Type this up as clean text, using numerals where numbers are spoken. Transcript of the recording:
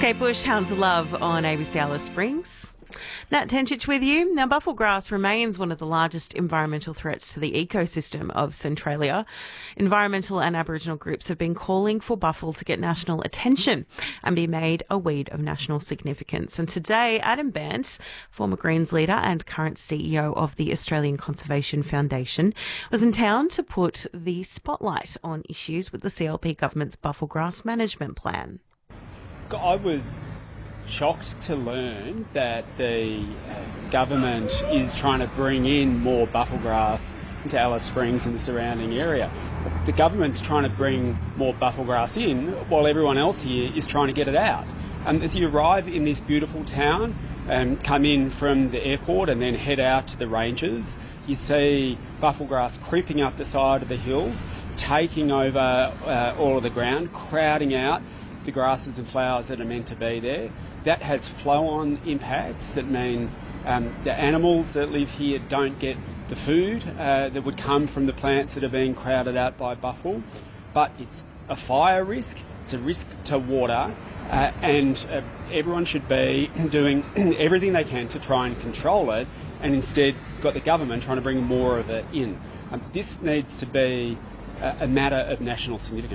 Kate Bush, Hounds of Love on ABC Alice Springs. Nat Tenchich with you. Now, bufflegrass remains one of the largest environmental threats to the ecosystem of Centralia. Environmental and Aboriginal groups have been calling for buffle to get national attention and be made a weed of national significance. And today, Adam Bandt, former Greens leader and current CEO of the Australian Conservation Foundation, was in town to put the spotlight on issues with the CLP government's bufflegrass management plan. I was shocked to learn that the government is trying to bring in more bufflegrass into Alice Springs and the surrounding area. The government's trying to bring more bufflegrass in while everyone else here is trying to get it out. As you arrive in this beautiful town and come in from the airport and then head out to the ranges, you see bufflegrass creeping up the side of the hills, taking over all of the ground, crowding out the grasses and flowers that are meant to be there. That has flow-on impacts. That means the animals that live here don't get the food that would come from the plants that are being crowded out by buffle. But it's a fire risk, it's a risk to water, and everyone should be doing everything they can to try and control it, and instead got the government trying to bring more of it in. This needs to be a matter of national significance.